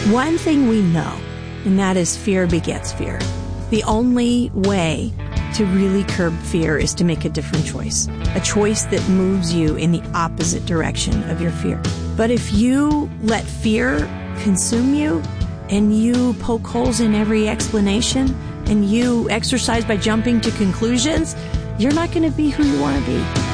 One thing we know, and that is fear begets fear. The only way to really curb fear is to make a different choice, a choice that moves you in the opposite direction of your fear. But if you let fear consume you and you poke holes in every explanation and you exercise by jumping to conclusions, you're not going to be who you want to be.